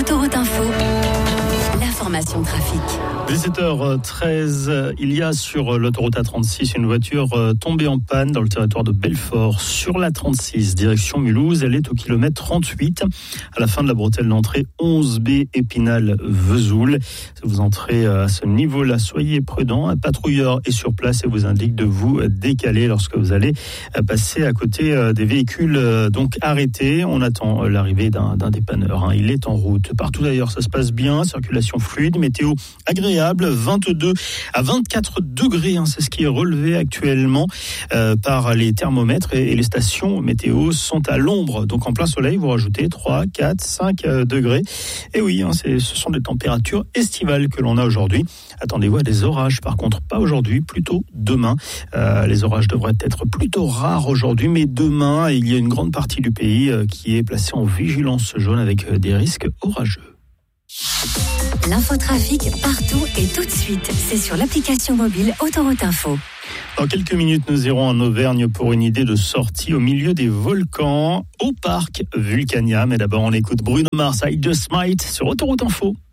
Autoroute Info, l'information trafic. 17h13, il y a sur l'autoroute A36 une voiture tombée en panne dans le territoire de Belfort. Sur la 36, direction Mulhouse, elle est au kilomètre 38, à la fin de la bretelle d'entrée 11B Épinal-Vesoul. Si vous entrez à ce niveau-là, soyez prudents. Un patrouilleur est sur place et vous indique de vous décaler lorsque vous allez passer à côté des véhicules donc arrêtés. On attend l'arrivée d'un dépanneur. Il est en route. Partout d'ailleurs, ça se passe bien, circulation fluide, météo agréable. 22 à 24 degrés, c'est ce qui est relevé actuellement par les thermomètres et les stations météo sont à l'ombre. Donc en plein soleil, vous rajoutez 3, 4, 5 degrés. Et oui, ce sont des températures estivales que l'on a aujourd'hui. Attendez-vous à des orages, par contre, pas aujourd'hui, plutôt demain. Les orages devraient être plutôt rares aujourd'hui, mais demain, il y a une grande partie du pays qui est placée en vigilance jaune avec des risques orageux. L'infotrafic partout et tout de suite. C'est sur l'application mobile Autoroute Info. Dans quelques minutes, nous irons en Auvergne pour une idée de sortie au milieu des volcans au parc Vulcania. Mais d'abord, on écoute Bruno Mars, I Just Might sur Autoroute Info.